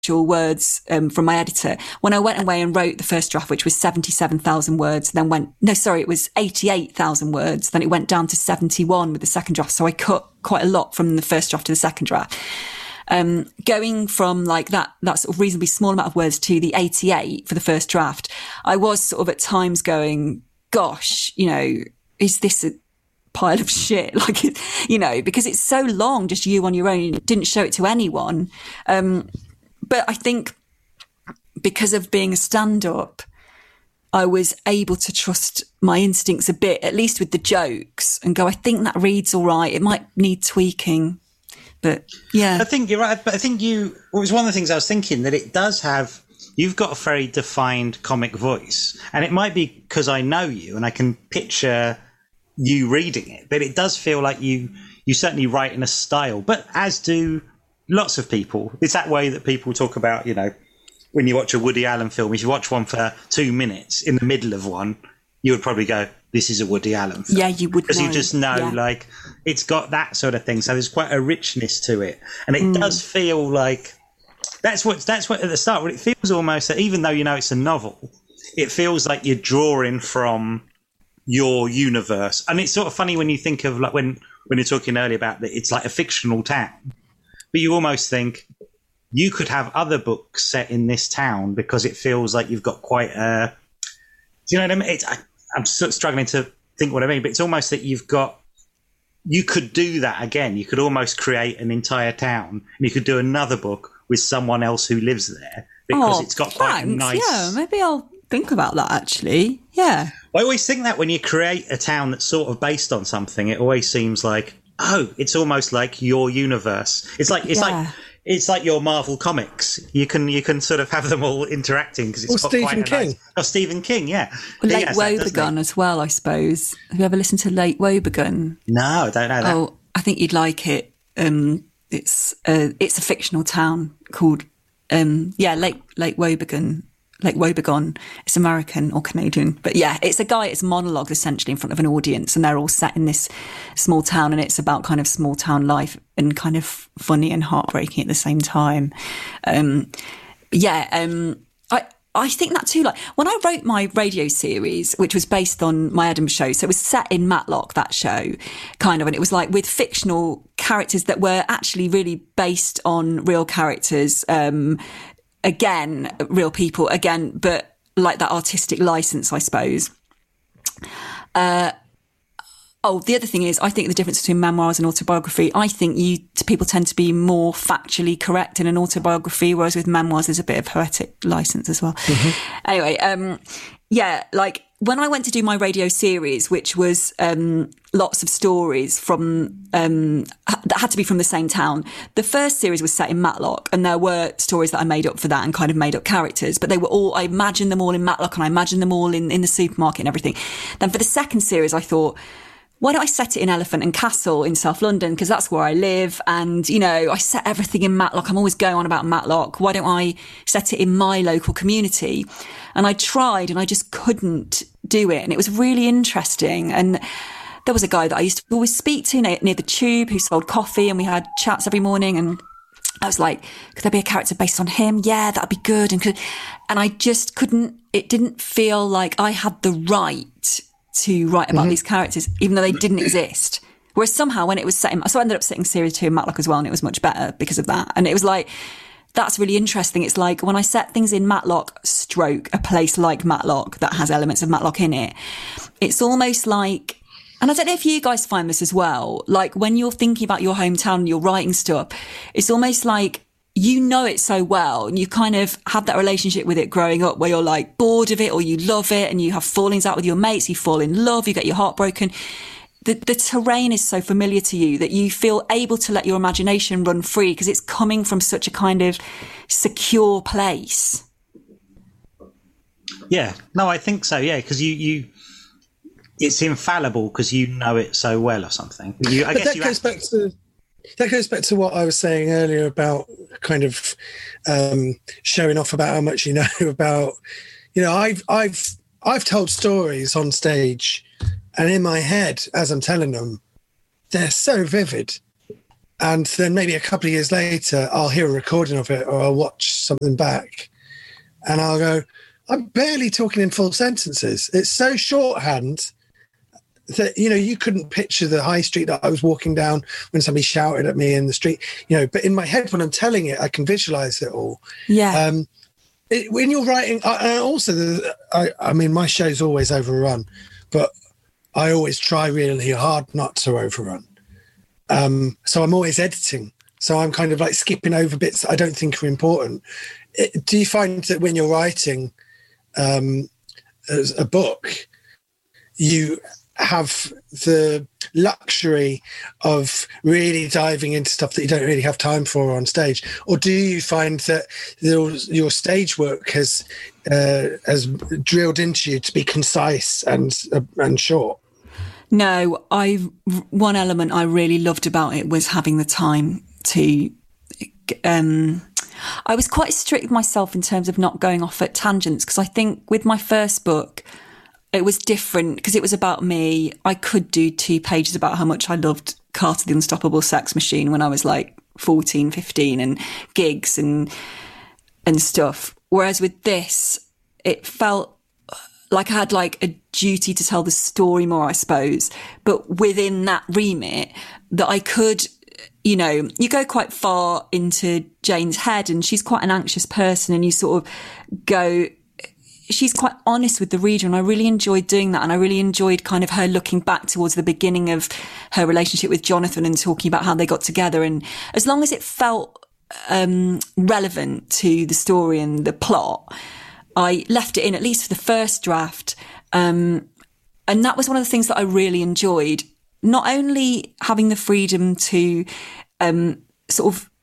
words from my editor. When I went away and wrote the first draft, which was 77,000 words, then it was 88,000 words. Then it went down to 71 with the second draft. So I cut quite a lot from the first draft to the second draft. Going from like that sort of reasonably small amount of words to the 88 for the first draft, I was sort of at times going, gosh, is this a pile of shit? Like, because it's so long, just you on your own, you didn't show it to anyone. But I think because of being a stand-up, I was able to trust my instincts a bit, at least with the jokes, and go, I think that reads all right. It might need tweaking. But yeah. I think you're right. But I think it was one of the things I was thinking, that it does have, you've got a very defined comic voice. And it might be because I know you and I can picture you reading it, but it does feel like you certainly write in a style, but as do lots of people. It's that way that people talk about, when you watch a Woody Allen film, if you watch one for 2 minutes, in the middle of one, you would probably go, this is a Woody Allen film. Yeah, you would, because you just know, like, it's got that sort of thing. So there's quite a richness to it, and it does feel like that's what at the start. It feels almost that even though it's a novel, it feels like you're drawing from your universe. And it's sort of funny when you think of like when you're talking earlier about that, it's like a fictional town, but you almost think you could have other books set in this town because it feels like you've got quite a. Do you know what I mean? I'm sort of struggling to think what I mean, but it's almost that you could do that again. You could almost create an entire town, and you could do another book with someone else who lives there because it's got quite a nice. Yeah, maybe I'll think about that actually. Yeah. I always think that when you create a town that's sort of based on something, it always seems like, it's almost like your universe. It's like your Marvel comics. You can sort of have them all interacting because it's got Stephen King. Stephen King, yeah. Lake Wobegon as well, I suppose. Have you ever listened to Lake Wobegon? No, I don't know that. Oh, I think you'd like it. It's a fictional town called Lake Wobegon. Lake Wobegon. It's American or Canadian, but yeah, it's monologues essentially in front of an audience, and they're all set in this small town, and it's about kind of small town life and kind of funny and heartbreaking at the same time. I think that too. Like when I wrote my radio series, which was based on my Edinburgh show, so it was set in Matlock, that show, kind of, and it was like with fictional characters that were actually really based on real characters. Again, real people, but like that artistic license, I suppose. The other thing is, I think the difference between memoirs and autobiography, I think people tend to be more factually correct in an autobiography, whereas with memoirs, there's a bit of poetic license as well. Mm-hmm. Anyway, like when I went to do my radio series, which was lots of stories from that had to be from the same town. The first series was set in Matlock, and there were stories that I made up for that and kind of made up characters, but I imagined them all in Matlock, and I imagined them all in the supermarket and everything. Then for the second series, I thought, why don't I set it in Elephant and Castle in South London? Because that's where I live. And, I set everything in Matlock. I'm always going on about Matlock. Why don't I set it in my local community? And I tried and I just couldn't do it. And it was really interesting. And there was a guy that I used to always speak to near the Tube who sold coffee, and we had chats every morning. And I was like, could there be a character based on him? Yeah, that'd be good. And I just couldn't, it didn't feel like I had the right to write about these characters, even though they didn't exist. Whereas somehow when it was set so I ended up setting series 2 in Matlock as well, and it was much better because of that. And it was like, that's really interesting. It's like when I set things in Matlock / a place like Matlock that has elements of Matlock in it, it's almost like, and I don't know if you guys find this as well, like when you're thinking about your hometown and you're writing stuff, it's almost like you know it so well, and you kind of have that relationship with it growing up where you're like bored of it or you love it, and you have fallings out with your mates, you fall in love, you get your heart broken. The terrain is so familiar to you that you feel able to let your imagination run free because it's coming from such a kind of secure place. Yeah, no, I think so. Yeah, because you it's infallible because you know it so well or something. That goes back to what I was saying earlier about kind of showing off about how much you know about. I've told stories on stage, and in my head, as I'm telling them, they're so vivid. And then maybe a couple of years later, I'll hear a recording of it or I'll watch something back and I'll go, I'm barely talking in full sentences. It's so shorthand that, you couldn't picture the high street that I was walking down when somebody shouted at me in the street, but in my head, when I'm telling it, I can visualize it all. Yeah. When you're writing, my show's always overrun, but I always try really hard not to overrun. So I'm always editing. So I'm kind of like skipping over bits that I don't think are important. Do you find that when you're writing as a book, you have the luxury of really diving into stuff that you don't really have time for on stage? Or do you find that your stage work has drilled into you to be concise and short? No, one element I really loved about it was having the time to. I was quite strict with myself in terms of not going off at tangents, because I think with my first book, it was different because it was about me. I could do 2 pages about how much I loved Carter the Unstoppable Sex Machine when I was like 14, 15 and gigs and stuff. Whereas with this, it felt like I had like a duty to tell the story more, I suppose. But within that remit, that I could, you go quite far into Jane's head and she's quite an anxious person and you sort of go, she's quite honest with the reader, and I really enjoyed doing that. And I really enjoyed kind of her looking back towards the beginning of her relationship with Jonathan and talking about how they got together. And as long as it felt relevant to the story and the plot, I left it in, at least for the first draft. And that was one of the things that I really enjoyed. Not only having the freedom to sort of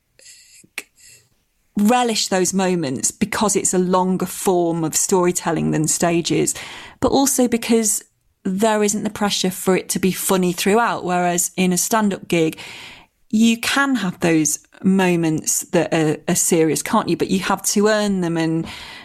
relish those moments because it's a longer form of storytelling than stages, but also because there isn't the pressure for it to be funny throughout. Whereas in a stand-up gig, you can have those moments that are serious, can't you? But you have to earn them. And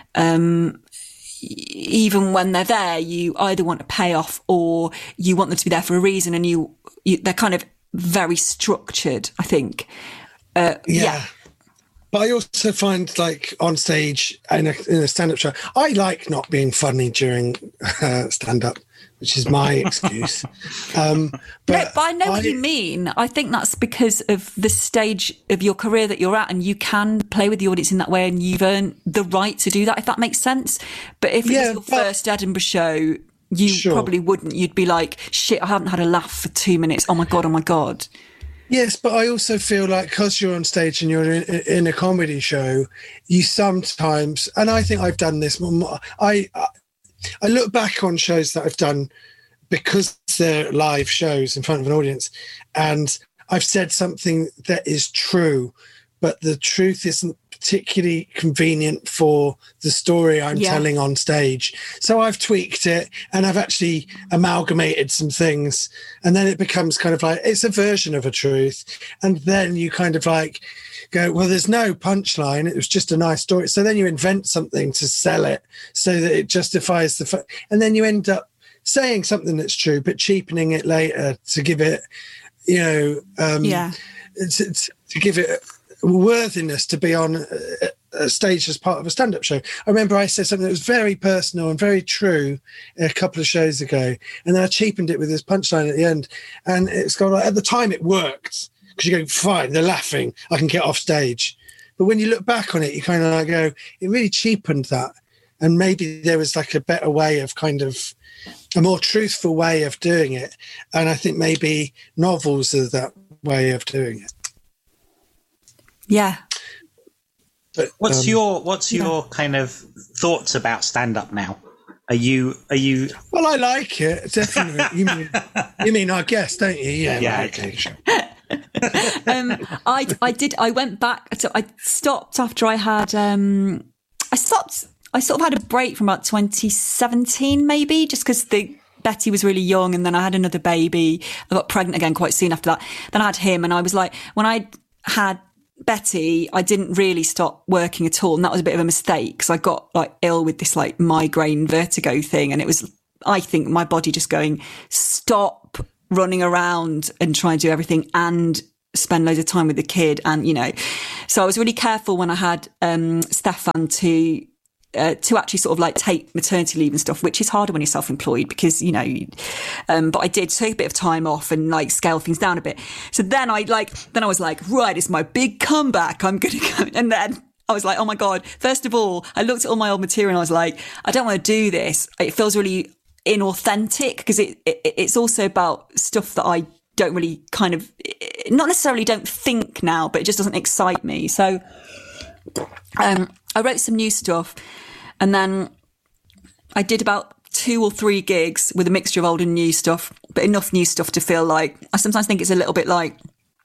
even when they're there, you either want a payoff or you want them to be there for a reason. And they're kind of very structured, I think. Yeah. But I also find, like, on stage in a stand-up show, I like not being funny during stand-up, which is my excuse. But I know what you mean. I think that's because of the stage of your career that you're at, and you can play with the audience in that way, and you've earned the right to do that, if that makes sense. But if it was your first Edinburgh show, you probably wouldn't. You'd be like, shit, I haven't had a laugh for 2 minutes. Oh, my God, oh, my God. Yes, but I also feel like because you're on stage and you're in a comedy show, you sometimes, and I think I've done this, I look back on shows that I've done because they're live shows in front of an audience, and I've said something that is true, but the truth isn't particularly convenient for the story I'm telling on stage. So I've tweaked it and I've actually amalgamated some things, and then it becomes kind of like, it's a version of a truth. And then you kind of like go, well, there's no punchline. It was just a nice story. So then you invent something to sell it so that it justifies and then you end up saying something that's true, but cheapening it later to give it, to give it worthiness to be on a stage as part of a stand-up show. I remember I said something that was very personal and very true a couple of shows ago, and then I cheapened it with this punchline at the end, and it's got, like, at the time it worked because you go, fine, they're laughing, I can get off stage. But when you look back on it, you kind of like go, it really cheapened that, and maybe there was like a better way of kind of a more truthful way of doing it, and I think maybe novels are that way of doing it. Yeah. But what's your kind of thoughts about stand-up now? Are you? Well, I like it, definitely. You mean I guess, don't you? Yeah. Okay. I went back. So I stopped after I had. I sort of had a break from about 2017, maybe, just because Betty was really young, and then I had another baby. I got pregnant again quite soon after that. Then I had him, and I was like, when I had Betty, I didn't really stop working at all, and that was a bit of a mistake because I got like ill with this like migraine vertigo thing, and it was, I think, my body just going, stop running around and trying to do everything and spend loads of time with the kid. And, so I was really careful when I had Stefan to actually sort of like take maternity leave and stuff, which is harder when you're self-employed because, but I did take a bit of time off and like scale things down a bit. So then I was like, right, it's my big comeback. I'm going to go. And then I was like, oh my God, first of all, I looked at all my old material and I was like, I don't want to do this. It feels really inauthentic because it's also about stuff that I don't really kind of, not necessarily don't think now, but it just doesn't excite me. So I wrote some new stuff and then I did about 2 or 3 gigs with a mixture of old and new stuff, but enough new stuff to feel like, I sometimes think it's a little bit like,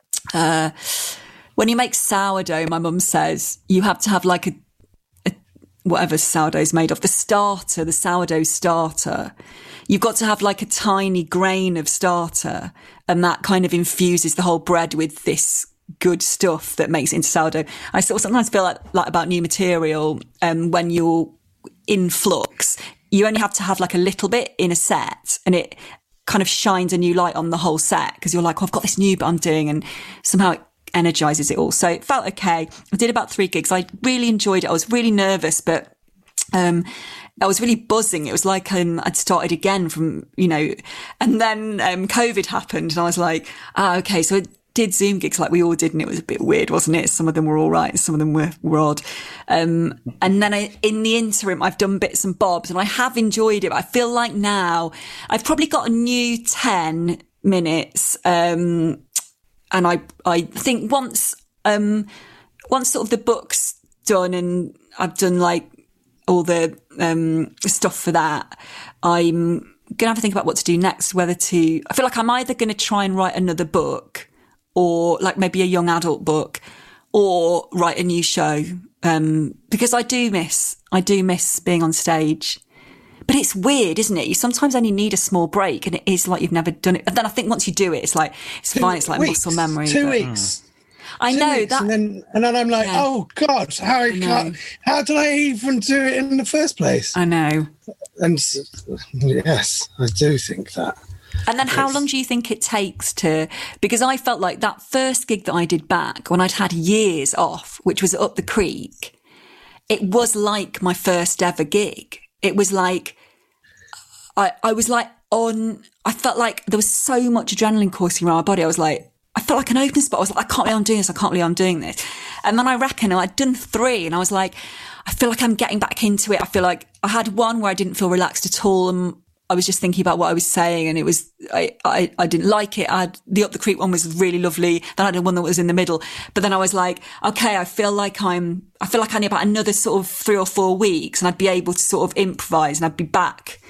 when you make sourdough, my mum says you have to have like a whatever sourdough's made of, the sourdough starter. You've got to have like a tiny grain of starter, and that kind of infuses the whole bread with this good stuff that makes it into sourdough. I sort of sometimes feel like about new material, when you're in flux, you only have to have like a little bit in a set, and it kind of shines a new light on the whole set because you're like, oh, I've got this new bit I'm doing, and somehow it energizes it all. So it felt okay. I did about 3 gigs. I really enjoyed it. I was really nervous, but I was really buzzing. It was like I'd started again from, and then COVID happened and I was like, okay. So I did Zoom gigs like we all did, and it was a bit weird, wasn't it? Some of them were all right and some of them were odd. And then in the interim, I've done bits and bobs and I have enjoyed it. But I feel like now I've probably got a new 10 minutes. And I think once sort of the book's done and I've done like all the stuff for that, I'm going to have to think about what to do next, I feel like I'm either going to try and write another book or like maybe a young adult book or write a new show. Because I do miss being on stage. But it's weird, isn't it? You sometimes only need a small break and it is like you've never done it. And then I think once you do it, it's like, it's fine. It's like muscle memory. 2 weeks. I know that. And then I'm like, oh God, how did I even do it in the first place? I know. And yes, I do think that. And then how long do you think it takes because I felt like that first gig that I did back when I'd had years off, which was Up the Creek, it was like my first ever gig. It was like, I was like I felt like there was so much adrenaline coursing around my body. I felt like an open spot. I was like, I can't believe I'm doing this. I can't believe I'm doing this. And then I reckon I'd done 3 and I was like, I feel like I'm getting back into it. I feel like I had one where I didn't feel relaxed at all. And I was just thinking about what I was saying and it was, I didn't like it. The Up the Creek one was really lovely. Then I had one that was in the middle. But then I was like, okay, I feel like I need about another sort of 3 or 4 weeks and I'd be able to sort of improvise and I'd be back.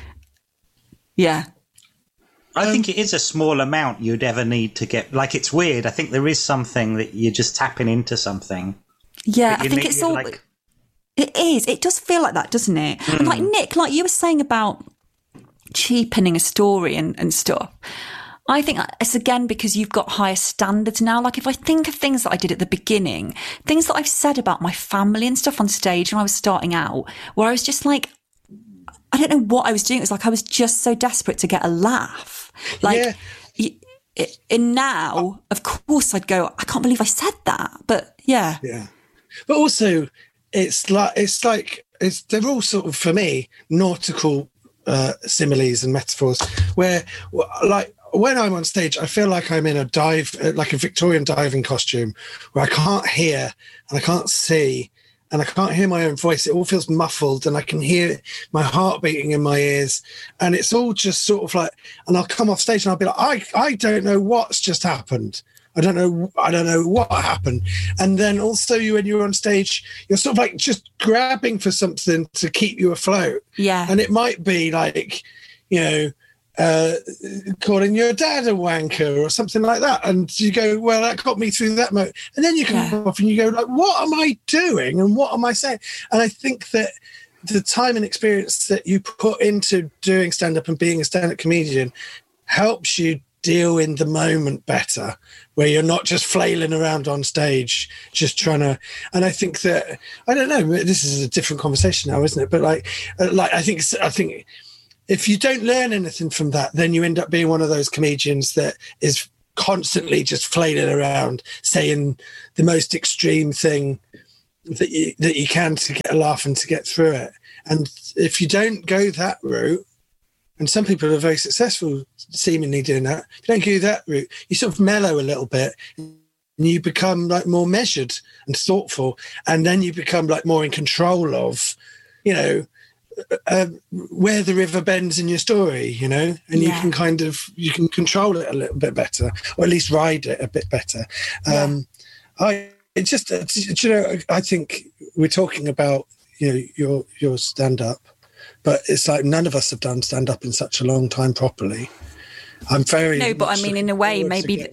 Yeah. I think it is a small amount you'd ever need to get. Like, it's weird. I think there is something that you're just tapping into something. Yeah, I think it's all. Like... It is. It does feel like that, doesn't it? Mm. And like Nick, like you were saying about cheapening a story and stuff. I think it's again because you've got higher standards now. Like if I think of things that I did at the beginning, things that I've said about my family and stuff on stage when I was starting out, where I was just like, I don't know what I was doing. It was like I was just so desperate to get a laugh. Like, and now, of course, I'd go, I can't believe I said that. But yeah. Yeah. But also, they're all sort of, for me, nautical similes and metaphors where, like, when I'm on stage, I feel like I'm in a dive, like a Victorian diving costume where I can't hear and I can't see and I can't hear my own voice. It all feels muffled and I can hear my heart beating in my ears. And it's all just sort of like, and I'll come off stage and I'll be like, I don't know what's just happened. I don't know what happened. And then also when you're on stage, you're sort of like just grabbing for something to keep you afloat. Yeah. And it might be like, you know, calling your dad a wanker or something like that, and you go, well, that got me through that moment, and then you come off and you go like, what am I doing and what am I saying? And I think that the time and experience that you put into doing stand-up and being a stand-up comedian helps you deal in the moment better, where you're not just flailing around on stage just trying to. And I think that, I don't know, this is a different conversation now, isn't it? But like I think if you don't learn anything from that, then you end up being one of those comedians that is constantly just flailing around, saying the most extreme thing that you can to get a laugh and to get through it. And if you don't go that route, and some people are very successful seemingly doing that, if you don't go that route, you sort of mellow a little bit and you become like more measured and thoughtful. And then you become like more in control of, you know, where the river bends in your story, you know, and you can control it a little bit better, or at least ride it a bit better. I think we're talking about, you know, your stand-up, but it's like none of us have done stand-up in such a long time properly. I'm very... No, but I mean, in a way, maybe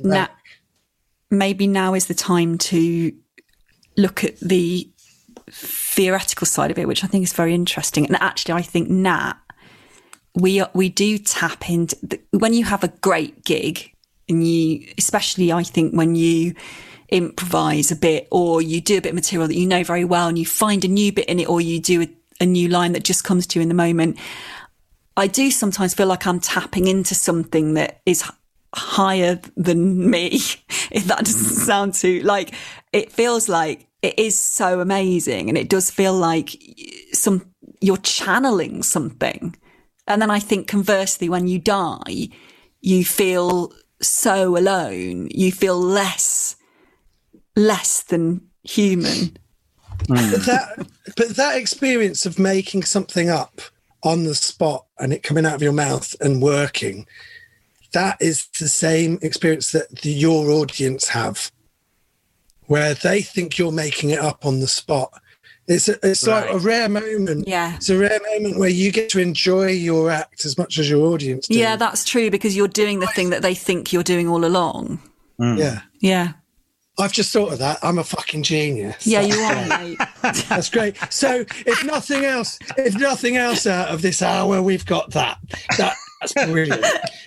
now is the time to look at the theoretical side of it, which I think is very interesting. And actually, I think, Nat, we do tap into... when you have a great gig, and you, especially, I think, when you improvise a bit, or you do a bit of material that you know very well and you find a new bit in it, or you do a new line that just comes to you in the moment, I do sometimes feel like I'm tapping into something that is higher than me, if that doesn't sound too, like, it feels like it is so amazing, and it does feel like you're channeling something. And then I think conversely, when you die, you feel so alone, you feel less than human. But that experience of making something up on the spot and it coming out of your mouth and working, that is the same experience that your audience have, where they think you're making it up on the spot. It's right. Like a rare moment. Yeah. It's a rare moment where you get to enjoy your act as much as your audience do. Yeah, that's true, because you're doing the thing that they think you're doing all along. Yeah. Yeah. I've just thought of that. I'm a fucking genius. Yeah, you are, mate. That's great. So if nothing else out of this hour, we've got that. That's brilliant.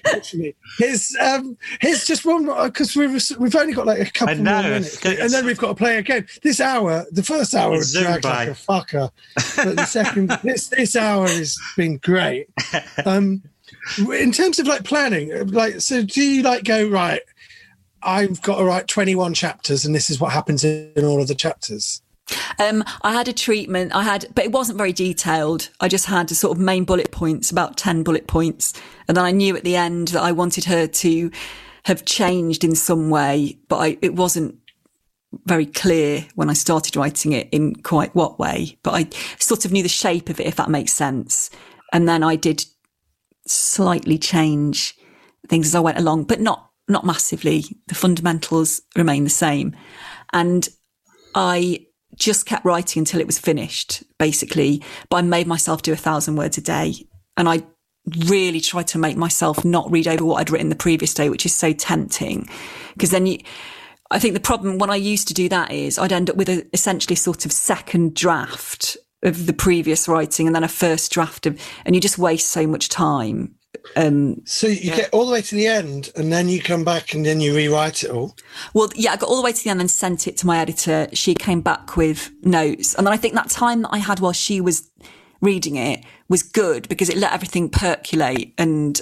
Here's just one, because we've only got like a couple more minutes, and then we've got to play again. This hour, the first hour was dragged like a fucker, but the second, this hour has been great. In terms of like planning, like, so do you like go, right, I've got to write 21 chapters and this is what happens in all of the chapters? I had a treatment, but it wasn't very detailed. I just had a sort of main bullet points, about 10 bullet points. And then I knew at the end that I wanted her to have changed in some way, but it wasn't very clear when I started writing it in quite what way. But I sort of knew the shape of it, if that makes sense. And then I did slightly change things as I went along, but not massively. The fundamentals remain the same. And I just kept writing until it was finished, basically. But I made myself do 1,000 words a day. And I really tried to make myself not read over what I'd written the previous day, which is so tempting. Because then I think the problem when I used to do that is I'd end up with essentially sort of second draft of the previous writing and then a first draft and you just waste so much time. So you get all the way to the end and then you come back and then you rewrite it all? Well, yeah, I got all the way to the end and sent it to my editor. She came back with notes. And then I think that time that I had while she was reading it was good because it let everything percolate. And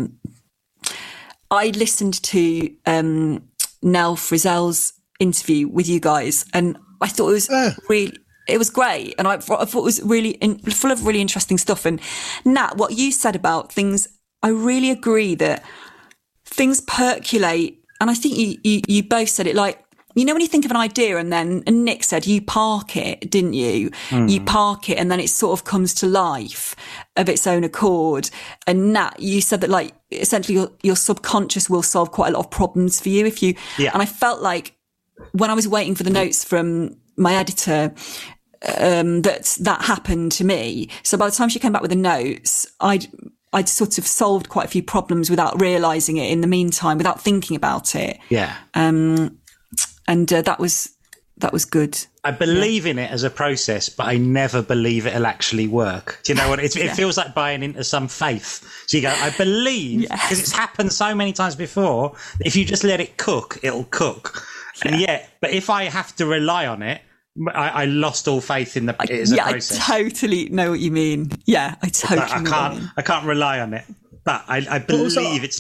I listened to Nell Frizzell's interview with you guys and I thought it was really... It was great. And I thought it was really full of really interesting stuff. And Nat, what you said about things, I really agree that things percolate. And I think you both said it, like, you know, when you think of an idea and Nick said, you park it, didn't you? You park it and then it sort of comes to life of its own accord. And Nat, you said that, like, essentially your subconscious will solve quite a lot of problems for you if you, and I felt like when I was waiting for the notes from my editor, that happened to me. So by the time she came back with the notes, I'd sort of solved quite a few problems without realising it in the meantime, without thinking about it. Yeah. And that was good. I believe in it as a process, but I never believe it'll actually work. Do you know what? It feels like buying into some faith. So you go, I believe, because it's happened so many times before, if you just let it cook, it'll cook. And but if I have to rely on it, I lost all faith in it as a process. I totally know what you mean. Yeah, I totally know what you mean. I can't rely on it, but I believe it's true.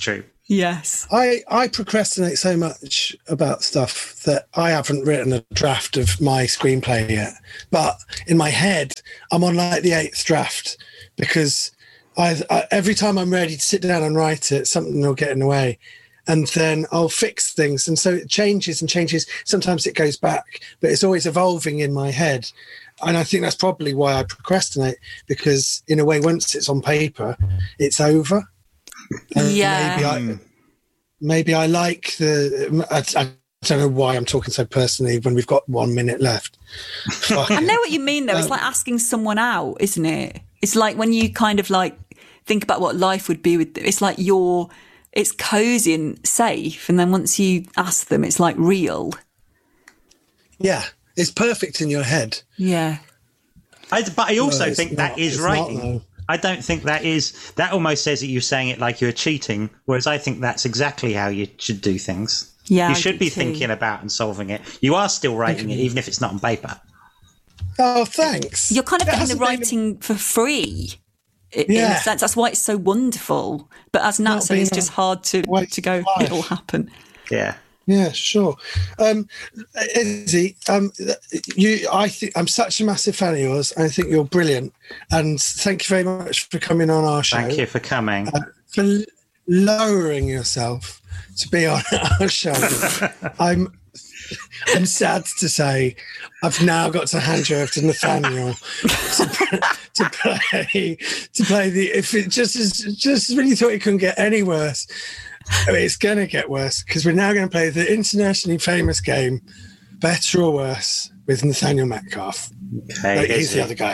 Yes. I procrastinate so much about stuff that I haven't written a draft of my screenplay yet. But in my head, I'm on like the 8th draft because I every time I'm ready to sit down and write it, something will get in the way. And then I'll fix things. And so it changes and changes. Sometimes it goes back, but it's always evolving in my head. And I think that's probably why I procrastinate, because in a way, once it's on paper, it's over. And maybe I like I don't know why I'm talking so personally when we've got 1 minute left. I know what you mean, though. It's like asking someone out, isn't it? It's like when you kind of like think about what life would be with. It's like it's cozy and safe, and then once you ask them, it's like real. Yeah, it's perfect in your head. Yeah, but I also think that is writing. I don't think that almost says that you're saying it like you're cheating, whereas I think that's exactly how you should do things. Yeah, you should be thinking about and solving it. You are still writing it, even if it's not on paper. Oh, thanks. You're kind of getting the writing for free. In a sense, that's why it's so wonderful. But as Nat said, it's just hard to go, it'll happen. Yeah. Yeah, sure. Izzy, I think I'm such a massive fan of yours. I think you're brilliant, and thank you very much for coming on our show. Thank you for coming. For lowering yourself to be on our show. I'm sad to say I've now got to hand you over to Nathaniel to play the. If it just when you thought it couldn't get any worse. I mean, it's going to get worse because we're now going to play the internationally famous game, Better or Worse, with Nathaniel Metcalf. Okay, he's the other guy.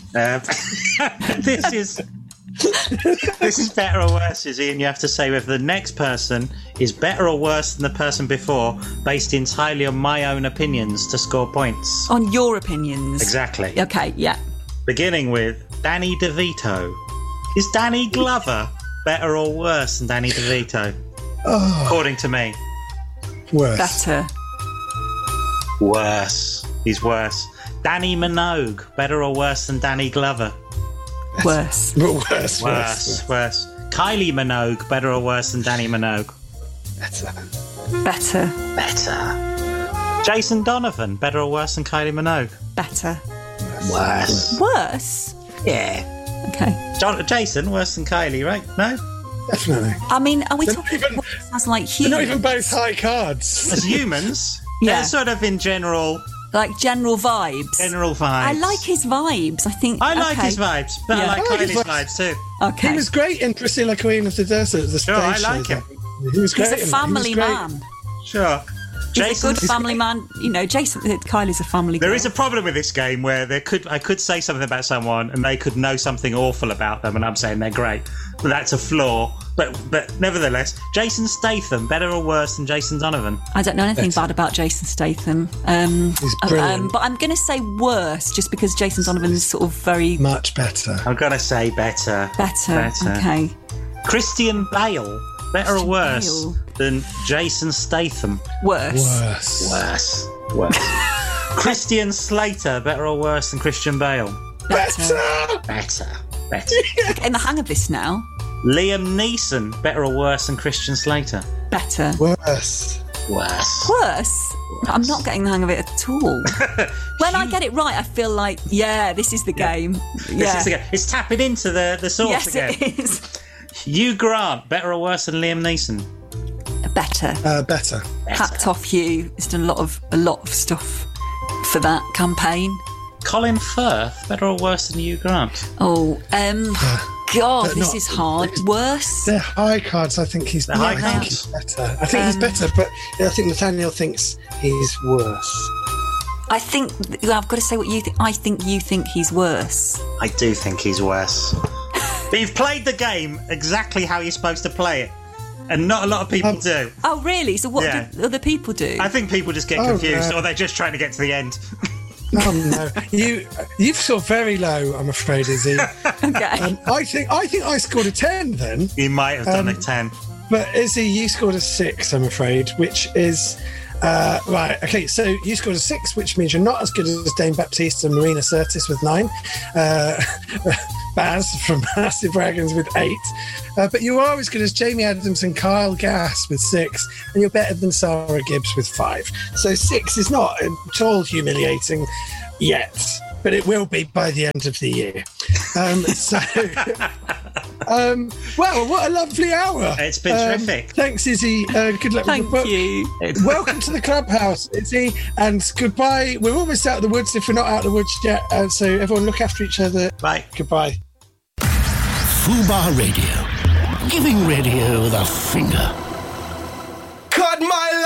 This is Better or Worse, Izzy, and you have to say whether the next person is better or worse than the person before, based entirely on my own opinions to score points. On your opinions? Exactly. Okay, yeah. Beginning with Danny DeVito. Is Danny Glover better or worse than Danny DeVito? Oh, according to me. Worse. Better. Worse. He's worse. Danny Minogue, better or worse than Danny Glover? Worse. Worse. Kylie Minogue, better or worse than Danny Minogue? Better. Jason Donovan, better or worse than Kylie Minogue? Better. Worse. Worse? Yeah. Okay. Jason, worse than Kylie, right? No? Definitely. I mean, are we talking as like humans? They're not even both high cards. As humans? Yeah. They're sort of in general... Like general vibes. I like his vibes, I think. I like his vibes, but I like Kylie's vibes too. Okay. He was great in Priscilla, Queen of the Desert. Sure, I like him. He was great. He's a family man. Sure. He's a good family man. You know, Kylie's a family girl. There is a problem with this game where I could say something about someone and they could know something awful about them and I'm saying they're great. But that's a flaw. But nevertheless, Jason Statham, better or worse than Jason Donovan? I don't know anything bad about Jason Statham. He's brilliant. But I'm going to say worse just because Jason Donovan is sort of very... Much better. I'm going to say better. Better. Okay. Christian Bale, better or worse than Jason Statham? Worse. Christian Slater, better or worse than Christian Bale? Better. In the hang of this now. Liam Neeson, better or worse than Christian Slater? Better. Worse. I'm not getting the hang of it at all. When I get it right, I feel like, this is the game. This is the game. It's tapping into the source again. Yes, it is. Hugh Grant, better or worse than Liam Neeson? Better. Hacked off Hugh. He's done a lot of stuff for that campaign. Colin Firth, better or worse than Hugh Grant? Oh, God, this is hard. Worse? They're high cards. I think he's better. I think he's better, but I think Nathaniel thinks he's worse. I think I've got to say what you think. I think you think he's worse. I do think he's worse. But you've played the game exactly how you're supposed to play it, and not a lot of people do. Oh, really? So what do other people do? I think people just get confused, or they're just trying to get to the end. Oh no, you've scored very low, I'm afraid, Izzy. Okay. I think I scored a 10 then. You might have done a 10. But Izzy, you scored a 6, I'm afraid, which is right. Okay, so you scored a 6, which means you're not as good as Dane Baptiste and Marina Sirtis with 9. Baz from Massive Dragons with 8. But you are as good as Jamie Adams and Kyle Gass with 6. And you're better than Sarah Gibbs with 5. So 6 is not at all humiliating yet. But it will be by the end of the year. Well, what a lovely hour. It's been terrific. Thanks, Izzy. Good luck with the book. Thank you. Welcome to the clubhouse, Izzy. And goodbye. We're almost out of the woods if we're not out of the woods yet. So everyone look after each other. Bye. Goodbye. Fubar Radio. Giving radio the finger. Cut my